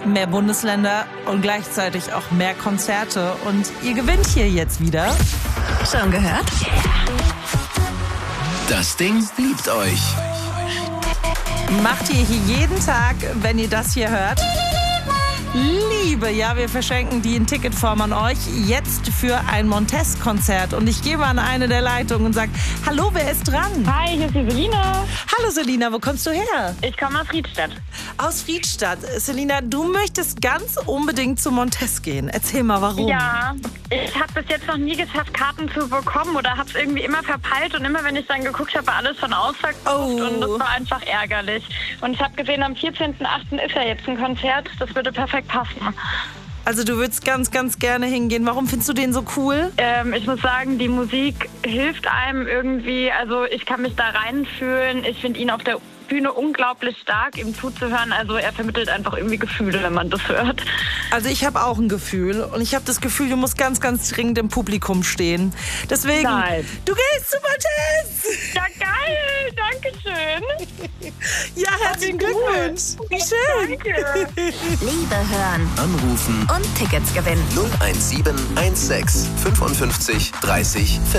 mehr Bundesländer und gleichzeitig auch mehr Konzerte. Und ihr gewinnt hier jetzt wieder. Schon gehört? Das Ding liebt euch. Macht ihr hier jeden Tag, wenn ihr das hier hört? Liebe, ja, wir verschenken die in Ticketform an euch jetzt für ein Montez-Konzert. Und ich gehe mal an eine der Leitungen und sage, hallo, wer ist dran? Hi, hier ist die Selina. Hallo Selina, wo kommst du her? Ich komme aus Friedstadt. Aus Friedstadt. Selina, du möchtest ganz unbedingt zu Montez gehen. Erzähl mal, warum? Ja, ich habe bis jetzt noch nie geschafft, Karten zu bekommen oder habe es irgendwie immer verpeilt. Und immer, wenn ich dann geguckt habe, war alles schon ausverkauft. Oh. Und das war einfach ärgerlich. Und ich habe gesehen, am 14.08. ist ja jetzt ein Konzert. Das würde perfekt passen. Also du würdest ganz, ganz gerne hingehen. Warum findest du den so cool? Ich muss sagen, die Musik hilft einem irgendwie. Also ich kann mich da reinfühlen. Ich finde ihn auf der Bühne unglaublich stark, ihm zuzuhören. Also er vermittelt einfach irgendwie Gefühle, wenn man das hört. Also ich habe auch ein Gefühl. Und ich habe das Gefühl, du musst ganz, ganz dringend im Publikum stehen. Deswegen, Nein. Du gehst zu Montez! Ja, geil. Dankeschön. Ja, herzlichen Glückwunsch. Wie schön. Danke. Liebe hören Anrufen und Tickets gewinnen. 017 16 55 30 40.